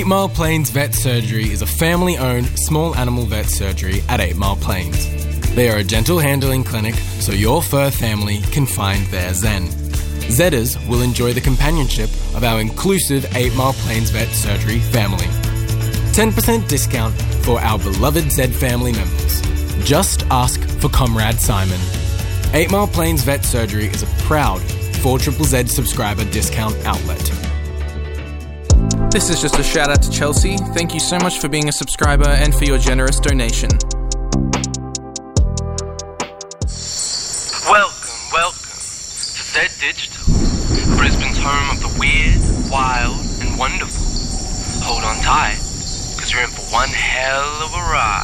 8 Mile Plains Vet Surgery is a family-owned small animal vet surgery at 8 Mile Plains. They are a gentle handling clinic so your fur family can find their zen. Zedders will enjoy the companionship of our inclusive 8 Mile Plains Vet Surgery family. 10% discount for our beloved Zed family members. Just ask for Comrade Simon. 8 Mile Plains Vet Surgery is a proud 4ZZZ subscriber discount outlet. This is just a shout out to Chelsea. Thank you so much for being a subscriber and for your generous donation. Welcome to Zed Digital, Brisbane's home of the weird, wild, and wonderful. Hold on tight, because you're in for one hell of a ride.